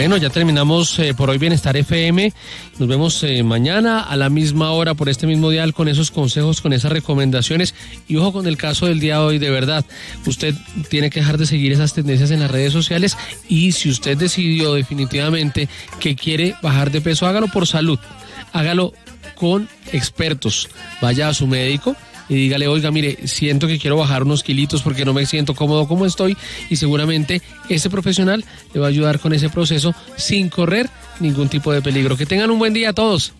Bueno, ya terminamos por hoy Bienestar FM. Nos vemos mañana a la misma hora por este mismo dial con esos consejos, con esas recomendaciones. Y ojo con el caso del día de hoy, de verdad. Usted tiene que dejar de seguir esas tendencias en las redes sociales y si usted decidió definitivamente que quiere bajar de peso, hágalo por salud. Hágalo con expertos. Vaya a su médico y dígale, oiga, mire, siento que quiero bajar unos kilitos porque no me siento cómodo como estoy, y seguramente ese profesional le va a ayudar con ese proceso sin correr ningún tipo de peligro. Que tengan un buen día a todos.